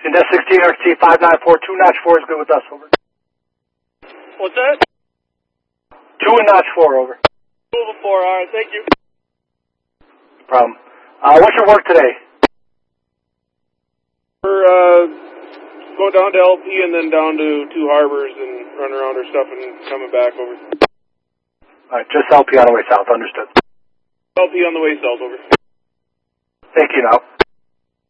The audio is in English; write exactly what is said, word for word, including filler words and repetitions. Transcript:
Index sixteen, R T five nine four, two notch four is good with us, over. What's that? Two and notch four, over. Two and four, alright, thank you. No problem. Uh, what's your work today? We're, uh, going down to L P and then down to Two Harbors and running around our stuff and coming back, over. Alright, just L P on the way south, understood. L P on the way south, over. Thank you, now.